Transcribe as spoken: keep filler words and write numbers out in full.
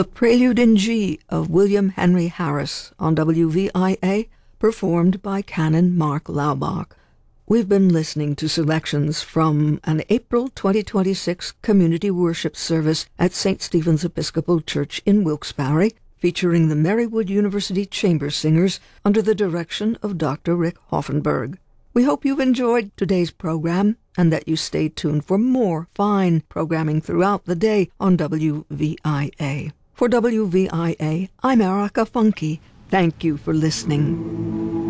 the Prelude in G of William Henry Harris on W V I A, performed by Canon Mark Laubach. We've been listening to selections from an April twenty twenty-six community worship service at Saint Stephen's Episcopal Church in Wilkes-Barre, featuring the Marywood University Chamber Singers under the direction of Doctor Rick Hoffenberg. We hope you've enjoyed today's program and that you stay tuned for more fine programming throughout the day on W V I A. For W V I A, I'm Erica Funke. Thank you for listening.